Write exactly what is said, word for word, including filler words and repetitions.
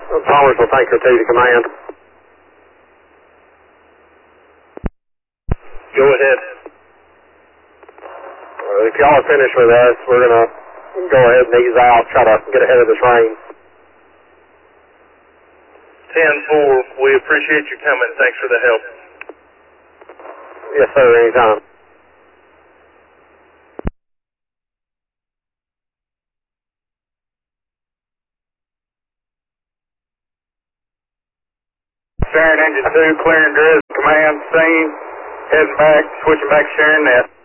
Powers will take her to the command. Go ahead. Uh, if y'all are finished with us, we're going to go ahead and ease out, try to get ahead of this rain. ten four, we appreciate you coming. Thanks for the help. Yes, sir, anytime. Sharon Engine two, clearing Driz, command, scene, heading back, switching back to Sharon Net.